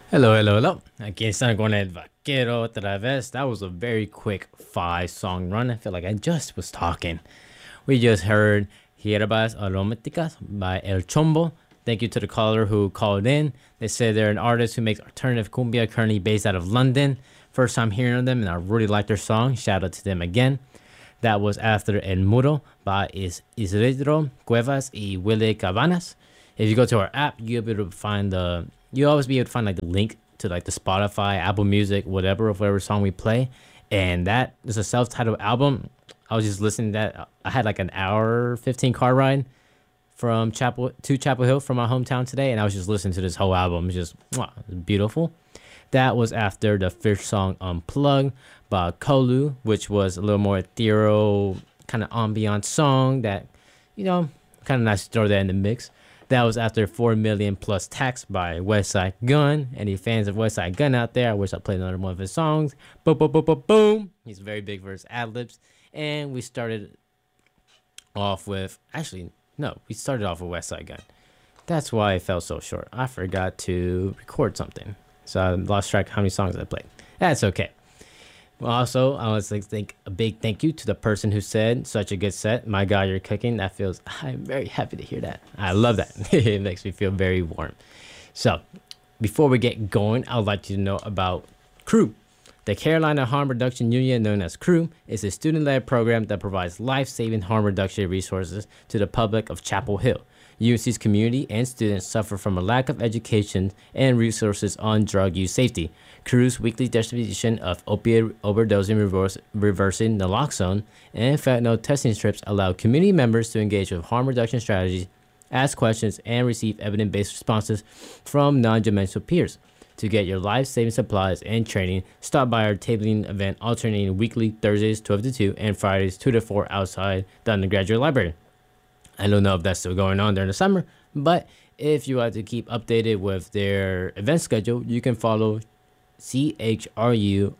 Hello, hello, hello. Aquí están con el vaquero otra vez. That was a very quick 5 song run. I feel like I just was talking. We just heard Hierbas Aromáticas by El Chombo. Thank you to the caller who called in. They say they're an artist who makes alternative cumbia, currently based out of London. First time hearing them, and I really like their song. Shout out to them again. That was after El Muro by Isidro Cuevas y Willy Cabanas. If you go to our app, you'll be able to find you'll always be able to find like the link to like the Spotify, Apple Music, whatever of whatever song we play. And that is a self-titled album. I was just listening to that. I had like an hour 15 car ride from Chapel Hill from my hometown today, and I was just listening to this whole album. It's just beautiful. That was after the first song Unplugged by Kolu, which was a little more ethereal, kind of ambient song that, kind of nice to throw that in the mix. That was after 4 Million Plus Tax by Westside Gun. Any fans of Westside Gun out there, I wish I played another one of his songs. Boom, boom, boom, boom, boom. He's very big for his ad-libs. And we started off with, we started off with Westside Gun. That's why it fell so short. I forgot to record something. So I lost track of how many songs I played. That's okay. Also, I want to think a big thank you to the person who said, such a good set. My God, you're cooking. I'm very happy to hear that. I love that. It makes me feel very warm. So, before we get going, I would like you to know about CREW. The Carolina Harm Reduction Union, known as CREW, is a student-led program that provides life-saving harm reduction resources to the public of Chapel Hill. UNC's community and students suffer from a lack of education and resources on drug use safety. CREW's weekly distribution of opiate overdosing reversing naloxone and fentanyl testing strips allow community members to engage with harm reduction strategies, ask questions, and receive evidence-based responses from non-judgmental peers. To get your life-saving supplies and training, stop by our tabling event alternating weekly Thursdays 12 to 2 and Fridays 2 to 4 outside the undergraduate library. I don't know if that's still going on during the summer, but if you like to keep updated with their event schedule, you can follow CHRU_NC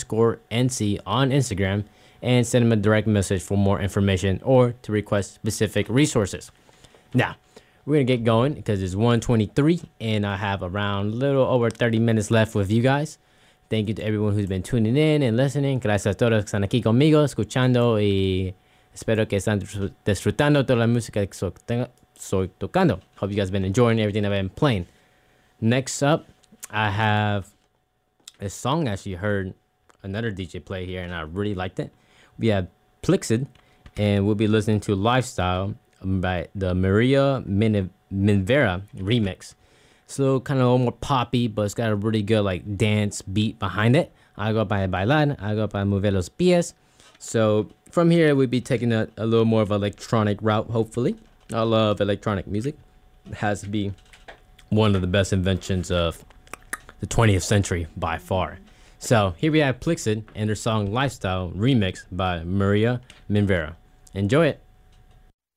on Instagram and send them a direct message for more information or to request specific resources. Now, we're going to get going because it's 1:23 and I have around a little over 30 minutes left with you guys. Thank you to everyone who's been tuning in and listening. Gracias a todos que están aquí conmigo, escuchando y espero que están disfrutando toda la música que estoy tocando. Hope you guys have been enjoying everything I've been playing. Next up, I have a song I actually heard another DJ play here, and I really liked it. We have Plixid, and we'll be listening to Lifestyle by the Maria Minvera remix. So kind of a little more poppy, but it's got a really good like dance beat behind it. Algo para bailar, algo para mover los pies. So from here, we'll be taking a little more of an electronic route, hopefully. I love electronic music. It has to be one of the best inventions of the 20th century by far. So here we have Plixid and their song Lifestyle remix by Maria Minvera. Enjoy it.